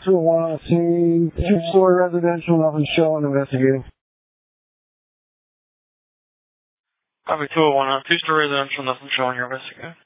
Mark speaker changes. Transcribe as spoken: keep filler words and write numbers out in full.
Speaker 1: two oh one on scene, two-story residential, nothing showing, investigating.
Speaker 2: Copy two oh one on two-story residential, nothing showing, you're investigating.